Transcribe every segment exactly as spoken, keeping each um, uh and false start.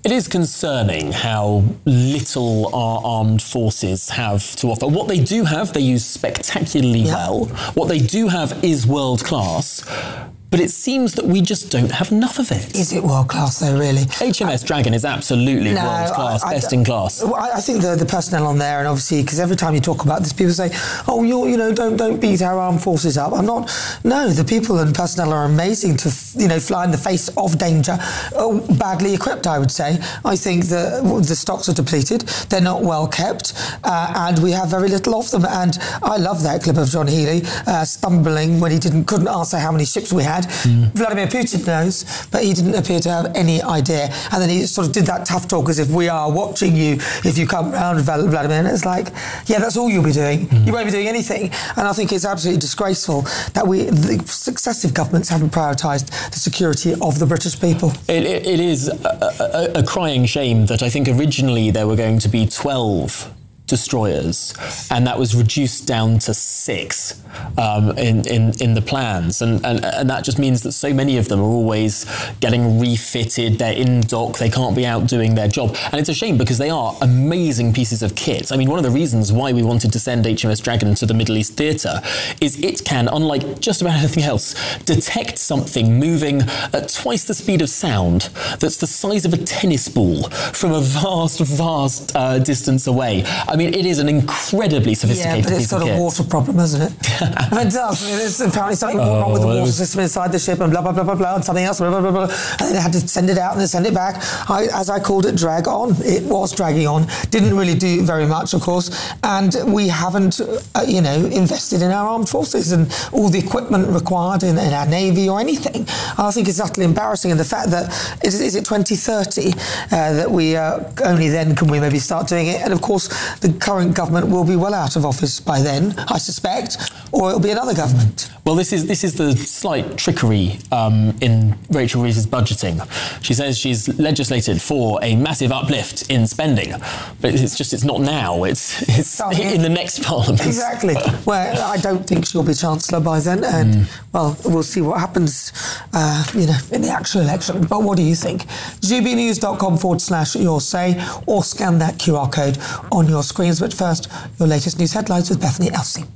It is concerning how little our armed forces have to offer. What they do have, they use spectacularly yeah. well. What they do have is world class. But it seems that we just don't have enough of it. Is it world class though, really? H M S Dragon is absolutely no, world class, I, I, best in class. I, I think the, the personnel on there, and obviously, because every time you talk about this, people say, "Oh, you're, you know, don't don't beat our armed forces up." I'm not. No, the people and personnel are amazing to, you know, fly in the face of danger. Oh, badly equipped, I would say. I think the the stocks are depleted. They're not well kept, uh, and we have very little of them. And I love that clip of John Healey uh, stumbling when he didn't couldn't answer how many ships we had. Mm. Vladimir Putin knows, but he didn't appear to have any idea. And then he sort of did that tough talk as if we are watching you if you come round, Vladimir. And it's like, yeah, that's all you'll be doing. Mm. You won't be doing anything. And I think it's absolutely disgraceful that we, the successive governments haven't prioritised the security of the British people. It, it, it is a, a, a crying shame that I think originally there were going to be twelve destroyers, and that was reduced down to six um, in, in in the plans, and, and and that just means that so many of them are always getting refitted. They're in dock, they can't be out doing their job, and it's a shame because they are amazing pieces of kit. I mean, one of the reasons why we wanted to send H M S Dragon to the Middle East theatre is it can, unlike just about anything else, detect something moving at twice the speed of sound that's the size of a tennis ball from a vast, vast uh, distance away. I mean, it is an incredibly sophisticated piece of kit. Yeah, but it's got a water problem, isn't it? I mean, it does. I mean, there's apparently something oh, wrong with the water was... system inside the ship and blah, blah, blah, blah, blah, and something else, blah, blah, blah, blah. And then they had to send it out and then send it back. I, as I called it, drag on. It was dragging on. Didn't really do very much, of course. And we haven't, uh, you know, invested in our armed forces and all the equipment required in, in our Navy or anything. I think it's utterly embarrassing. And the fact that, is, is it twenty thirty uh, that we uh, only then can we maybe start doing it? And of course, the current government will be well out of office by then, I suspect, or it'll be another government. Well, this is this is the slight trickery um, in Rachel Reeves' budgeting. She says she's legislated for a massive uplift in spending, but it's just it's not now. It's it's oh, in the next parliament. Exactly. Well, I don't think she'll be chancellor by then, and mm. well, we'll see what happens, uh, you know, in the actual election. But what do you think? gbnews.com forward slash your say, or scan that Q R code on your screens. But first, your latest news headlines with Bethany Elsey.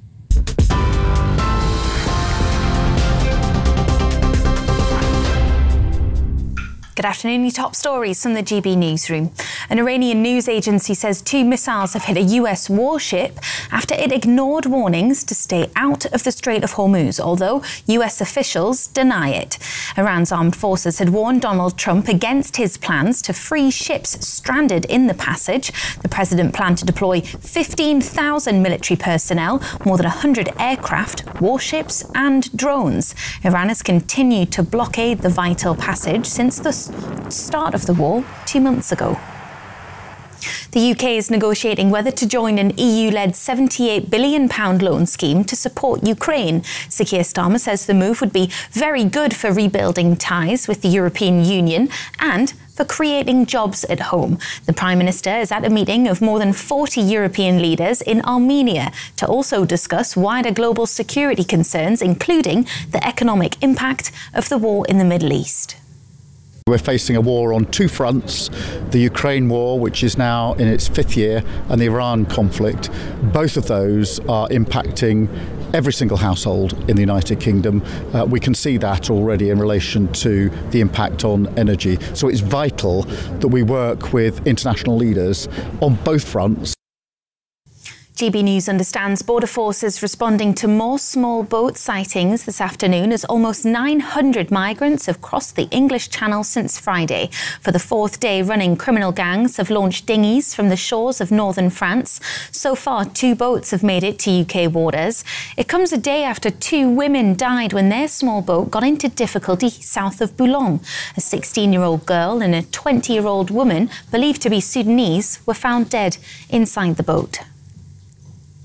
Good afternoon. Your top stories from the G B newsroom. An Iranian news agency says two missiles have hit a U S warship after it ignored warnings to stay out of the Strait of Hormuz, although U S officials deny it. Iran's armed forces had warned Donald Trump against his plans to free ships stranded in the passage. The president planned to deploy fifteen thousand military personnel, more than one hundred aircraft, warships and drones. Iran has continued to blockade the vital passage since the start of the war two months ago. The U K is negotiating whether to join an E U-led seventy-eight billion pounds loan scheme to support Ukraine. Sir Keir Starmer says the move would be very good for rebuilding ties with the European Union and for creating jobs at home. The Prime Minister is at a meeting of more than forty European leaders in Armenia to also discuss wider global security concerns, including the economic impact of the war in the Middle East. We're facing a war on two fronts, the Ukraine war, which is now in its fifth year, and the Iran conflict. Both of those are impacting every single household in the United Kingdom. Uh, we can see that already in relation to the impact on energy. So it's vital that we work with international leaders on both fronts. G B News understands Border Forces responding to more small boat sightings this afternoon as almost nine hundred migrants have crossed the English Channel since Friday. For the fourth day running, criminal gangs have launched dinghies from the shores of northern France. So far, two boats have made it to U K waters. It comes a day after two women died when their small boat got into difficulty south of Boulogne. A sixteen-year-old girl and a twenty-year-old woman, believed to be Sudanese, were found dead inside the boat.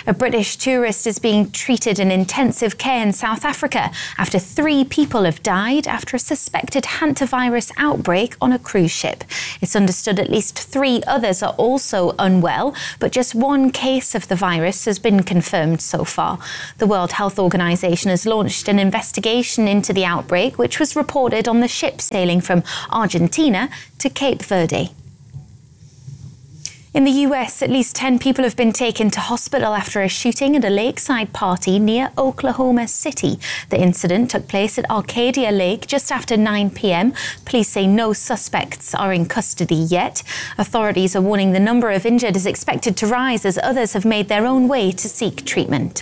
A British tourist is being treated in intensive care in South Africa after three people have died after a suspected hantavirus outbreak on a cruise ship. It's understood at least three others are also unwell, but just one case of the virus has been confirmed so far. The World Health Organization has launched an investigation into the outbreak, which was reported on the ship sailing from Argentina to Cape Verde. In the U S, at least ten people have been taken to hospital after a shooting at a lakeside party near Oklahoma City. The incident took place at Arcadia Lake just after nine p.m. Police say no suspects are in custody yet. Authorities are warning the number of injured is expected to rise as others have made their own way to seek treatment.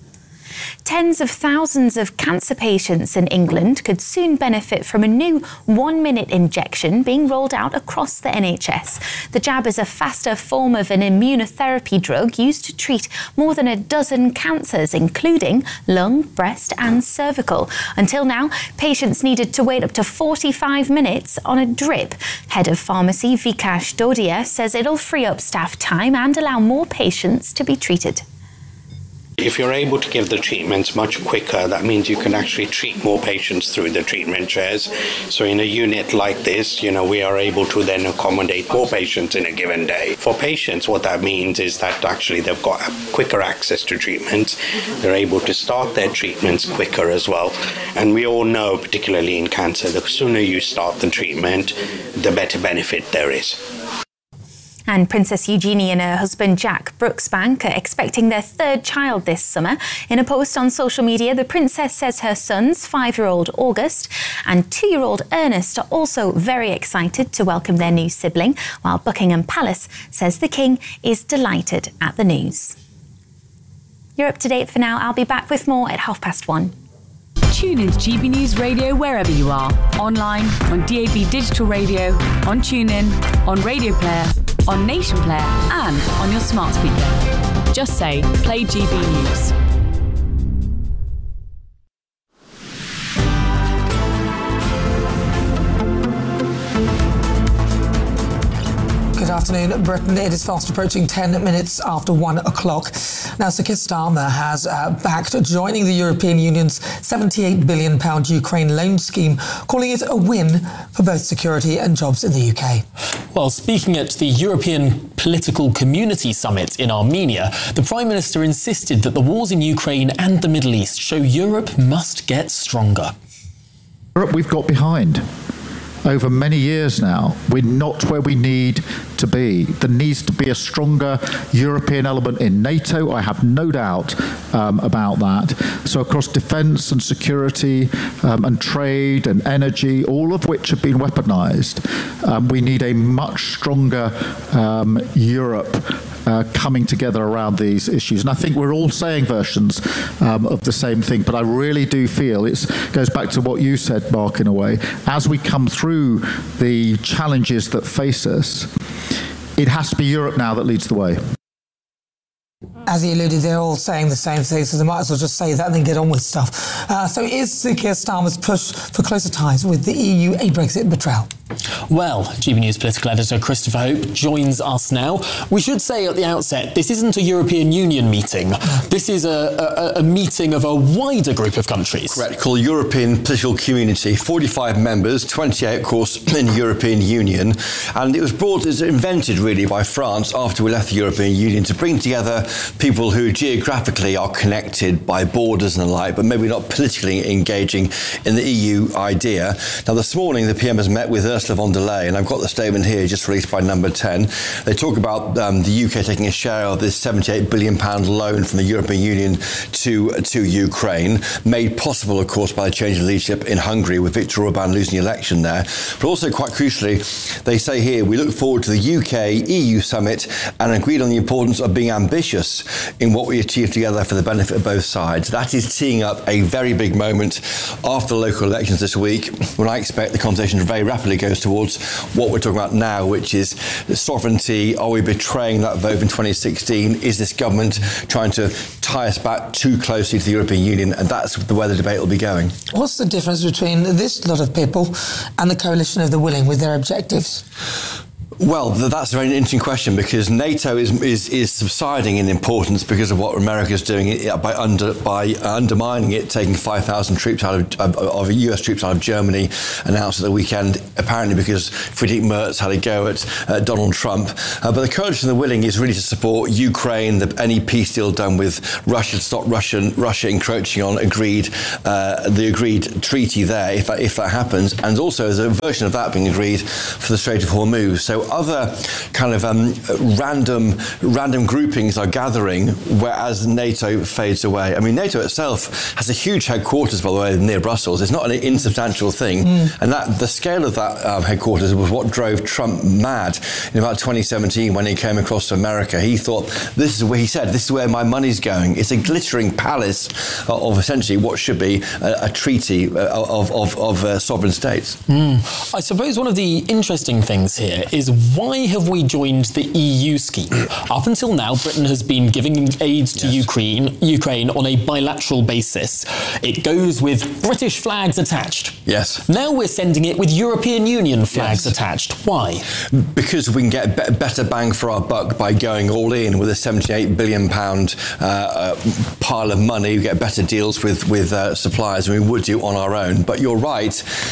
Tens of thousands of cancer patients in England could soon benefit from a new one-minute injection being rolled out across the N H S. The jab is a faster form of an immunotherapy drug used to treat more than a dozen cancers, including lung, breast and cervical. Until now, patients needed to wait up to forty-five minutes on a drip. Head of pharmacy Vikash Dodia says it'll free up staff time and allow more patients to be treated. If you're able to give the treatments much quicker, that means you can actually treat more patients through the treatment chairs. So in a unit like this, you know, we are able to then accommodate more patients in a given day. For patients, what that means is that actually they've got quicker access to treatments. They're able to start their treatments quicker as well. And we all know, particularly in cancer, the sooner you start the treatment, the better benefit there is. And Princess Eugenie and her husband Jack Brooksbank are expecting their third child this summer. In a post on social media, the princess says her sons, five-year-old August and two-year-old Ernest, are also very excited to welcome their new sibling, while Buckingham Palace says the king is delighted at the news. You're up to date for now. I'll be back with more at half past one. Tune into G B News Radio wherever you are. Online, on D A B Digital Radio, on TuneIn, on Radio Player, on Nation Player and on your smart speaker. Just say, play G B News. Good afternoon, Britain. It is fast approaching ten minutes after one o'clock. Now, Sir Keir Starmer has uh, backed joining the European Union's seventy-eight billion pounds Ukraine loan scheme, calling it a win for both security and jobs in the U K. Well, speaking at the European Political Community Summit in Armenia, the Prime Minister insisted that the wars in Ukraine and the Middle East show Europe must get stronger. Europe we've got behind. Over many years now, we're not where we need to be. There needs to be a stronger European element in NATO. I have no doubt um, about that. So across defence and security um, and trade and energy, all of which have been weaponised, um, we need a much stronger um, Europe Uh, coming together around these issues. And I think we're all saying versions um, of the same thing, but I really do feel it goes back to what you said, Mark, in a way. As we come through the challenges that face us, it has to be Europe now that leads the way. As he alluded, they're all saying the same thing, so they might as well just say that and then get on with stuff. Uh, so is Sir Keir Starmer's push for closer ties with the E U a Brexit betrayal? Well, G B News political editor Christopher Hope joins us now. We should say at the outset, this isn't a European Union meeting. This is a, a, a meeting of a wider group of countries. Correct, called European Political Community. forty-five members, twenty-eight, of course, in the European Union. And it was brought, it was invented really by France after we left the European Union to bring together people who geographically are connected by borders and the like, but maybe not politically engaging in the E U idea. Now, this morning, the P M has met with Ursula von der Leyen, and I've got the statement here just released by Number ten. They talk about um, the U K taking a share of this seventy-eight billion pounds loan from the European Union to, to Ukraine, made possible, of course, by the change of leadership in Hungary with Viktor Orban losing the election there. But also, quite crucially, they say here, we look forward to the U K E U summit and agreed on the importance of being ambitious in what we achieve together for the benefit of both sides. That is teeing up a very big moment after the local elections this week, when I expect the conversation very rapidly goes towards what we're talking about now, which is sovereignty. Are we betraying that vote in twenty sixteen? Is this government trying to tie us back too closely to the European Union? And that's the way the debate will be going. What's the difference between this lot of people and the coalition of the willing with their objectives? Well, that's a very interesting question, because NATO is is, is subsiding in importance because of what America is doing by under by undermining it, taking five thousand troops out of, of U S troops out of Germany, announced at the weekend, apparently because Friedrich Merz had a go at uh, Donald Trump. Uh, but the Coalition of the Willing is really to support Ukraine, the, any peace deal done with Russia to stop Russian Russia encroaching on agreed uh, the agreed treaty there, if that, if that happens, and also there's a version of that being agreed for the Strait of Hormuz. So other kind of um, random random groupings are gathering, whereas NATO fades away. I mean, NATO itself has a huge headquarters, by the way, near Brussels. It's not an insubstantial thing, mm. and that the scale of that um, headquarters was what drove Trump mad in about twenty seventeen when he came across to America. He thought, this is where he said, this is where my money's going. It's a glittering palace of essentially what should be a, a treaty of of, of uh, sovereign states. Mm. I suppose one of the interesting things here is, why have we joined the E U scheme? Up until now, Britain has been giving aid to yes. Ukraine, Ukraine on a bilateral basis. It goes with British flags attached. Yes. Now we're sending it with European Union flags yes. attached. Why? Because we can get be- better bang for our buck by going all in with a seventy-eight billion pounds uh, uh, pile of money. We get better deals with, with uh, suppliers than we would do on our own. But you're right.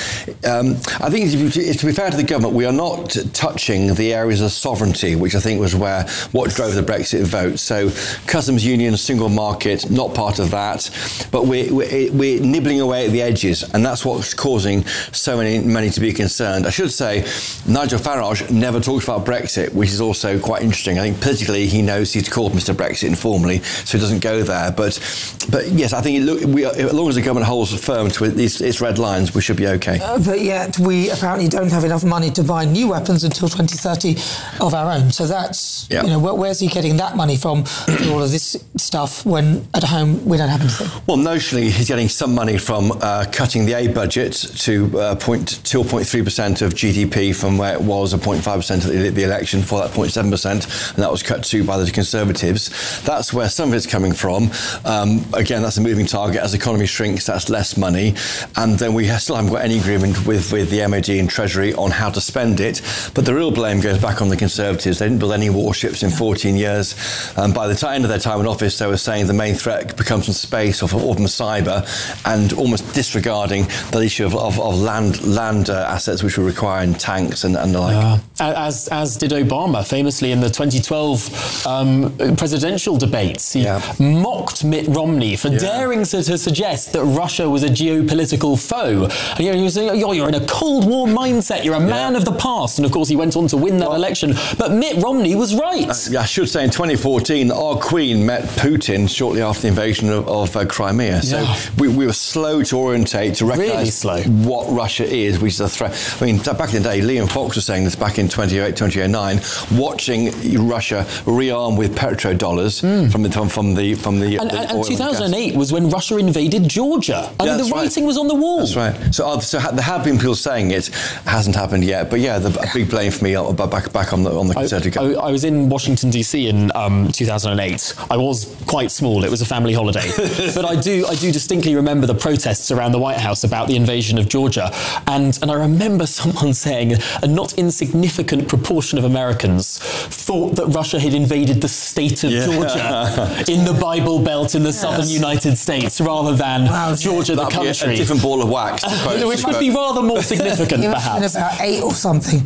Um, I think, to be fair to the government, we are not touching the areas of sovereignty, which I think was where what drove the Brexit vote. So customs union, single market, not part of that, but we're, we're, we're nibbling away at the edges, and that's what's causing so many many to be concerned. I should say Nigel Farage never talked about Brexit, which is also quite interesting. I think politically he knows he's called Mister Brexit informally, so he doesn't go there. But but yes, I think it look, we are, as long as the government holds firm to its, its red lines, we should be okay. Uh, but yet we apparently don't have enough money to buy new weapons until twenty thirty of our own. So that's, yeah. you know, where, where's he getting that money from for all of this stuff when at home we don't have anything? Well, notionally, he's getting some money from uh, cutting the aid budget to uh, point, two point three percent of G D P from where it was a zero point five percent at the, the election, for that zero point seven percent, and that was cut to by the Conservatives. That's where some of it's coming from. Um, again, that's a moving target. As the economy shrinks, that's less money. And then we still haven't got any agreement with, with the M O D and Treasury on how to spend it. But the real blame goes back on the Conservatives. They didn't build any warships in fourteen years. Um, by the time, end of their time in office, they were saying the main threat becomes from space or from, or from cyber, and almost disregarding the issue of, of, of land land uh, assets which were requiring tanks and, and the like. Uh, as as did Obama, famously in the twenty twelve um, presidential debates. He yeah. mocked Mitt Romney for yeah. daring to, to suggest that Russia was a geopolitical foe. And, you know, he was saying, oh, you're in a Cold War mindset, you're a man yeah. of the past. And of course he went on to win that well, election. But Mitt Romney was right. Uh, yeah, I should say in twenty fourteen, our Queen met Putin shortly after the invasion of, of uh, Crimea. So yeah. we, we were slow to orientate, to recognise really what Russia is, which is a threat. I mean, back in the day, Liam Fox was saying this back in twenty oh eight, twenty oh nine, watching Russia rearm with petrodollars mm. from the from, from the from the. And, the and, and two thousand eight was when Russia invaded Georgia. I yeah, mean, the writing right. was on the wall. That's right. So, uh, so ha- there have been people saying it hasn't happened yet, but yeah, the a big blame for me uh, back back on the on the Conservative. I, I, I was in Washington D C in um, two thousand eight. I was quite small. It was a family holiday, but I do I do distinctly remember the protests around the White House about the invasion of Georgia, and and I remember someone saying a not insignificant proportion of Americans thought that Russia had invaded the state of yeah. Georgia in the Bible Belt in the yes. southern United States, rather than wow, Georgia, the country. A, a different ball of wax, which would be rather more significant, you perhaps. About eight or something.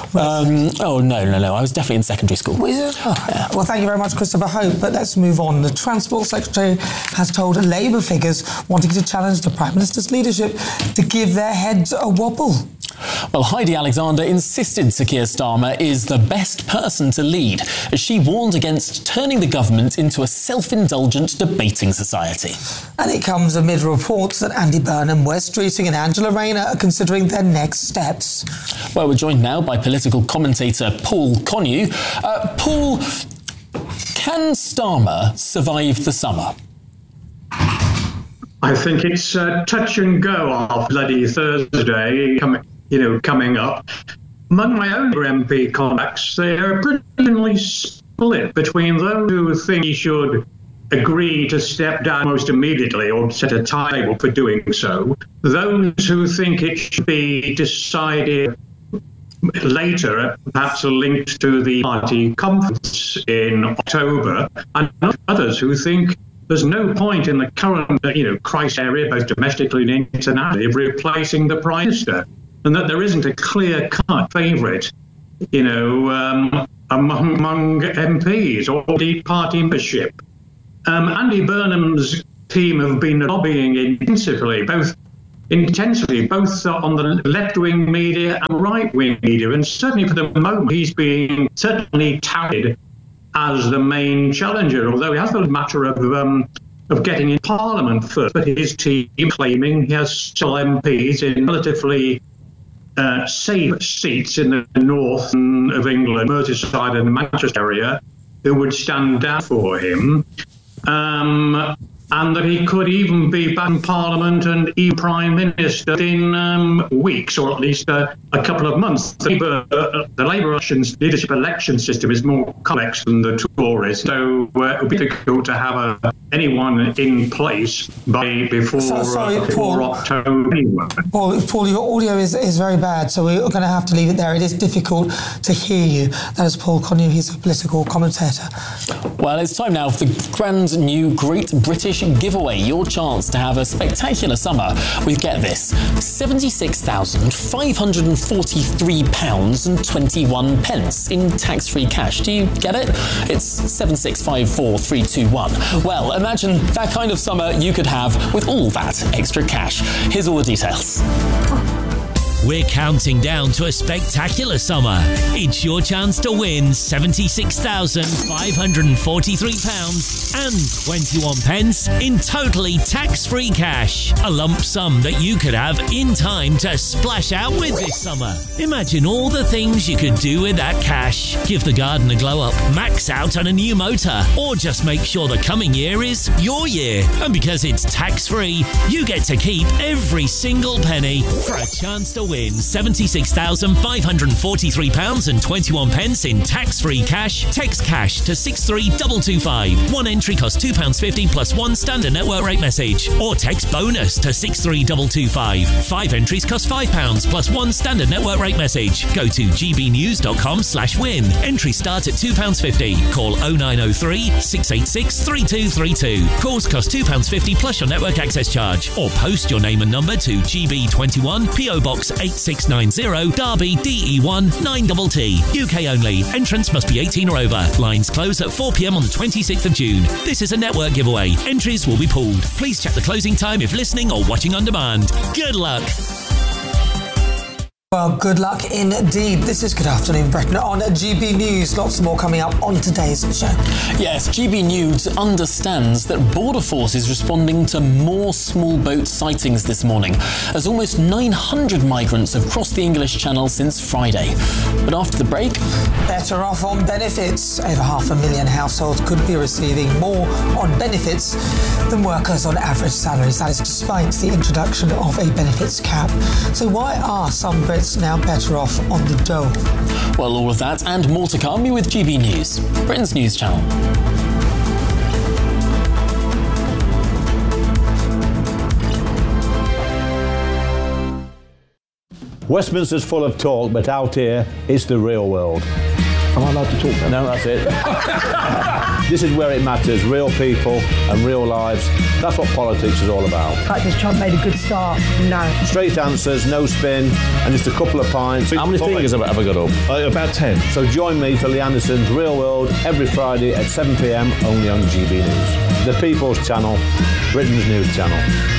Um, oh no, no, no! I was definitely in secondary school. Was it? Oh. Yeah. Well, thank you very much, Christopher Hope. But let's move on. The Transport Secretary has told Labour figures wanting to challenge the Prime Minister's leadership to give their heads a wobble. Well, Heidi Alexander insisted Sir Keir Starmer is the best person to lead, as she warned against turning the government into a self-indulgent debating society. And it comes amid reports that Andy Burnham, Wes Streeting and Angela Rayner are considering their next steps. Well, we're joined now by political commentator Paul Connew. Uh, Paul, can Starmer survive the summer? I think it's uh, touch and go off bloody Thursday, coming, you know, coming up. Among my own M P contacts, they are brilliantly split between those who think he should agree to step down most immediately or set a timetable for doing so, those who think it should be decided later, perhaps linked to the party conference in October, and others who think there's no point in the current, you know, crisis area, both domestically and internationally, of replacing the Prime Minister, and that there isn't a clear-cut favourite, you know, um, among, among M Ps or the party membership. Um, Andy Burnham's team have been lobbying intensively, both intensely, both on the left-wing media and right-wing media, and certainly for the moment he's being certainly touted as the main challenger, although he has the matter of um, of getting in Parliament first. But his team claiming he has still M Ps in relatively uh, safe seats in the north of England, Merseyside and the Manchester area, who would stand down for him. Um, and that he could even be back in Parliament and even Prime Minister in um, weeks, or at least uh, a couple of months. The Labour, uh, the Labour elections, leadership election system is more complex than the Tories, so uh, it would be difficult to have uh, anyone in place by before, so, sorry, uh, before Paul, October. Anyway. Paul, Paul, your audio is, is very bad, so we're going to have to leave it there. It is difficult to hear you. That is Paul Connew. He's a political commentator. Well, it's time now for the brand new Great British Giveaway. Your chance to have a spectacular summer with, get this, seventy-six thousand five hundred forty-three pounds and twenty-one pence in tax-free cash. Do you get it? It's seven six five four three two one. Well, imagine that kind of summer you could have with all that extra cash. Here's all the details. We're counting down to a spectacular summer. It's your chance to win seventy-six thousand five hundred forty-three pounds and twenty-one pence in totally tax-free cash. A lump sum that you could have in time to splash out with this summer. Imagine all the things you could do with that cash. Give the garden a glow up, max out on a new motor, or just make sure the coming year is your year. And because it's tax-free, you get to keep every single penny for a chance to win seventy-six thousand five hundred forty-three pounds and twenty-one pence in tax-free cash. Text cash to six three two two five. One entry costs two pounds fifty plus one standard network rate message. Or text bonus to six three two two five. Five entries cost five pounds plus one standard network rate message. Go to gbnews.com slash win. Entry start at two pounds fifty. Call oh nine oh three, six eight six, three two three two. Calls cost two pounds fifty plus your network access charge. Or post your name and number to G B twenty-one, P O Box eight six nine zero, Derby, D E one nine T T. U K only. Entrance must be eighteen or over. Lines close at four p m on the twenty-sixth of June. This is a network giveaway. Entries will be pulled. Please check the closing time if listening or watching on demand. Good luck. Well, good luck indeed. This is Good Afternoon Britain on G B News. Lots more coming up on today's show. Yes, G B News understands that Border Force is responding to more small boat sightings this morning, as almost nine hundred migrants have crossed the English Channel since Friday. But after the break... Better off on benefits. Over half a million households could be receiving more on benefits than workers on average salaries. That is despite the introduction of a benefits cap. So why are some Brits now better off on the dole? Well, all of that and more to come with G B News, Britain's news channel. Westminster's full of talk, but out here, it's the real world. Am I allowed to talk then? No, that's it. This is where it matters, real people and real lives. That's what politics is all about. In fact, has Trump made a good start? No. Straight answers, no spin, and just a couple of pints. How many fingers have I ever got up? Uh, about ten. So join me for Lee Anderson's Real World every Friday at seven p m only on G B News. The People's Channel, Britain's news channel.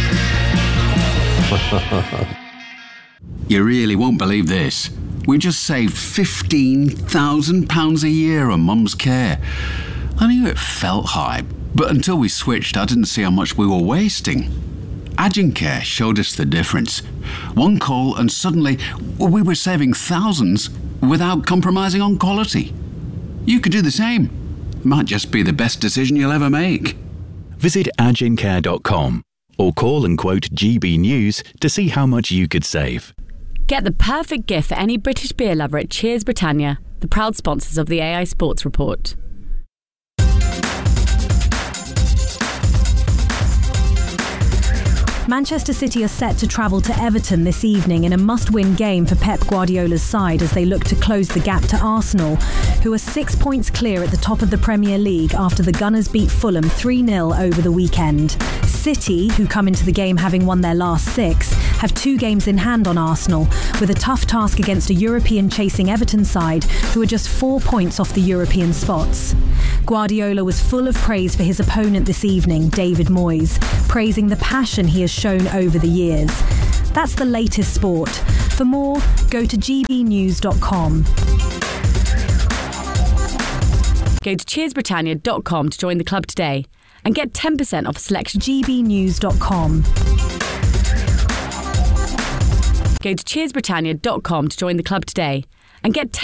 You really won't believe this. We just saved fifteen thousand pounds a year on Mum's care. I knew it felt high, but until we switched, I didn't see how much we were wasting. Agencare showed us the difference. One call and suddenly we were saving thousands without compromising on quality. You could do the same. It might just be the best decision you'll ever make. Visit agencare dot com or call and quote G B News to see how much you could save. Get the perfect gift for any British beer lover at Cheers Britannia, the proud sponsors of the A I Sports Report. Manchester City are set to travel to Everton this evening in a must-win game for Pep Guardiola's side as they look to close the gap to Arsenal, who are six points clear at the top of the Premier League after the Gunners beat Fulham three nil over the weekend. City, who come into the game having won their last six, have two games in hand on Arsenal, with a tough task against a European-chasing Everton side who are just four points off the European spots. Guardiola was full of praise for his opponent this evening, David Moyes, praising the passion he has shown over the years. That's the latest sport. For more, go to g b news dot com. Go to cheers britannia dot com to join the club today and get ten percent off a selection. g b news dot com. Go to cheers britannia dot com to join the club today and get